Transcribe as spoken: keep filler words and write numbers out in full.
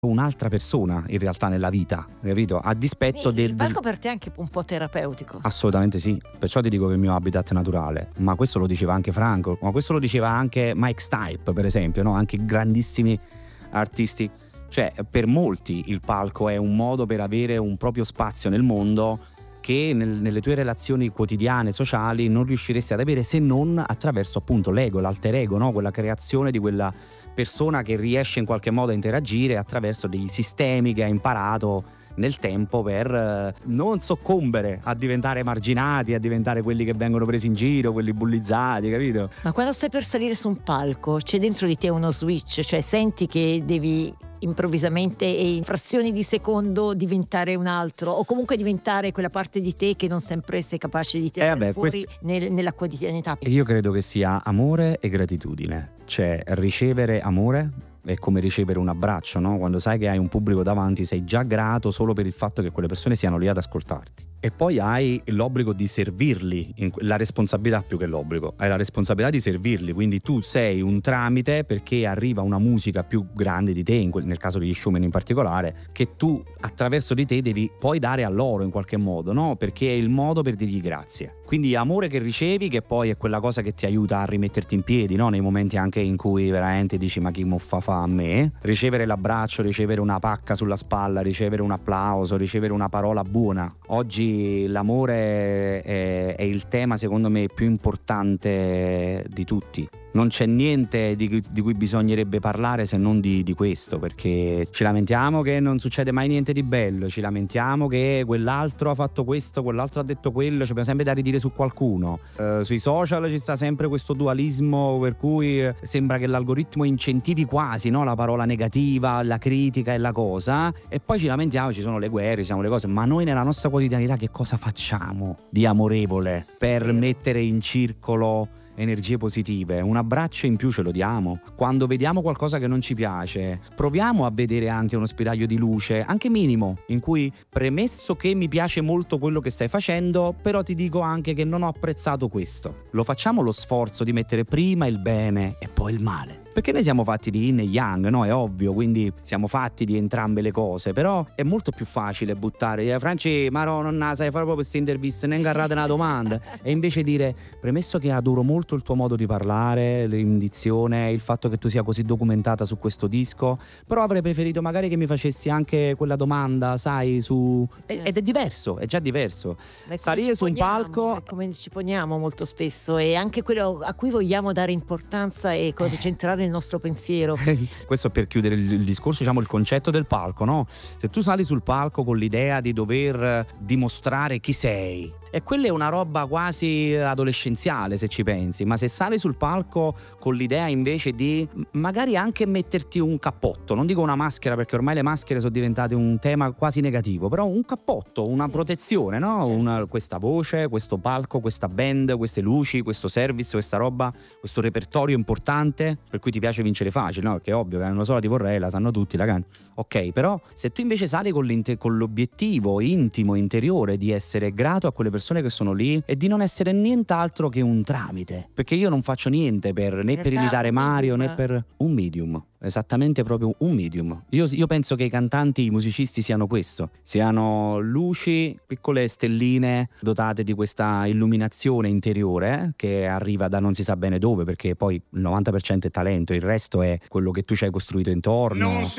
un'altra persona in realtà nella vita, capito? A dispetto Quindi del, il del... palco per te è anche un po' terapeutico. Assolutamente sì, perciò ti dico che è il mio habitat naturale, ma questo lo diceva anche Franco, ma questo lo diceva anche Mike Stipe, per esempio, no? Anche grandissimi artisti. Cioè, per molti il palco è un modo per avere un proprio spazio nel mondo che nel, nelle tue relazioni quotidiane, sociali, non riusciresti ad avere se non attraverso appunto l'ego, l'alter ego, no? Quella creazione di quella persona che riesce in qualche modo a interagire attraverso dei sistemi che ha imparato nel tempo per eh, non soccombere a diventare marginati, a diventare quelli che vengono presi in giro, quelli bullizzati, capito? Ma quando stai per salire su un palco c'è dentro di te uno switch, cioè senti che devi improvvisamente e in frazioni di secondo diventare un altro, o comunque diventare quella parte di te che non sempre sei capace di tirare Eh vabbè, fuori quest- nel- nella quotidianità. Io credo che sia amore e gratitudine, cioè ricevere amore è come ricevere un abbraccio, no? Quando sai che hai un pubblico davanti sei già grato solo per il fatto che quelle persone siano lì ad ascoltarti. E poi hai l'obbligo di servirli, in- la responsabilità più che l'obbligo, hai la responsabilità di servirli, quindi tu sei un tramite perché arriva una musica più grande di te, in quel- nel caso degli showman in particolare, che tu attraverso di te devi poi dare a loro in qualche modo, no? Perché è il modo per dirgli grazie. Quindi amore che ricevi, che poi è quella cosa che ti aiuta a rimetterti in piedi, no? Nei momenti anche in cui veramente dici ma chi muffa fa a me? Ricevere l'abbraccio, ricevere una pacca sulla spalla, ricevere un applauso, ricevere una parola buona. Oggi l'amore è, è il tema secondo me più importante di tutti. Non c'è niente di cui, di cui bisognerebbe parlare se non di, di questo, perché ci lamentiamo che non succede mai niente di bello, ci lamentiamo che quell'altro ha fatto questo, quell'altro ha detto quello, ci abbiamo sempre da ridire su qualcuno. Eh, sui social ci sta sempre questo dualismo per cui eh, sembra che l'algoritmo incentivi quasi, no? La parola negativa, la critica e la cosa, e poi ci lamentiamo, ci sono le guerre, ci sono le cose, ma noi nella nostra quotidianità che cosa facciamo di amorevole per mettere in circolo energie positive? Un abbraccio in più ce lo diamo. Quando vediamo qualcosa che non ci piace, proviamo a vedere anche uno spiraglio di luce, anche minimo, in cui, premesso che mi piace molto quello che stai facendo, però ti dico anche che non ho apprezzato questo. Lo facciamo lo sforzo di mettere prima il bene e poi il male. Perché noi siamo fatti di yin e yang, no? È ovvio, quindi siamo fatti di entrambe le cose, però è molto più facile buttare eh, Franci, ma no, non sai fare proprio queste interviste, ne ingarrate una domanda, e invece dire, premesso che adoro molto il tuo modo di parlare, l'indizione, il fatto che tu sia così documentata su questo disco, però avrei preferito magari che mi facessi anche quella domanda, sai, su... Certo. ed è diverso, è già diverso. Beh, come Salire ci su un poniamo, palco... è come ci poniamo molto spesso, e anche quello a cui vogliamo dare importanza e concentrare il nostro pensiero. Questo per chiudere il, il discorso, diciamo il concetto del palco, no? Se tu sali sul palco con l'idea di dover dimostrare chi sei, e quella è una roba quasi adolescenziale se ci pensi, ma se sali sul palco con l'idea invece di magari anche metterti un cappotto, non dico una maschera perché ormai le maschere sono diventate un tema quasi negativo, però un cappotto, una protezione, no? Certo. Una, questa voce, questo palco, questa band, queste luci, questo service, questa roba, questo repertorio importante per cui ti piace vincere facile, no? Perché è ovvio che non lo so, la ti vorrei, la sanno tutti, la canto. Ok, però se tu invece sali con, con l'obiettivo intimo, interiore di essere grato a quelle persone che sono lì e di non essere nient'altro che un tramite, perché io non faccio niente per né per imitare Mario né per un medium, esattamente proprio un medium. Io, io penso che i cantanti, i musicisti siano questo, siano luci, piccole stelline dotate di questa illuminazione interiore eh, che arriva da non si sa bene dove, perché poi il novanta per cento è talento, il resto è quello che tu ci hai costruito intorno. Non si